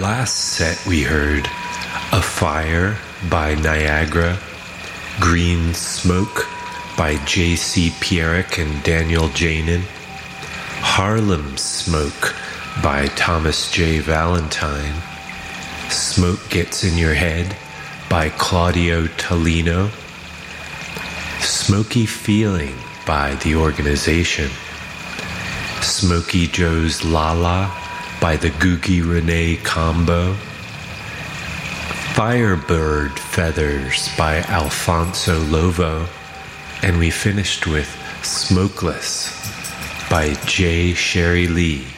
last set we heard A Fire by Niagara, Green Smoke by J.C. Pierrick and Daniel Janin, Harlem Smoke by Thomas J. Valentine, Smoke Gets in Your Head by Claudio Tolino, Smoky Feeling by The Organization, Smokey Joe's Lala by the Googie Renee Combo, Firebird Feathers by Alfonso Lovo, and we finished with Smokeless by J. Sherry Lee.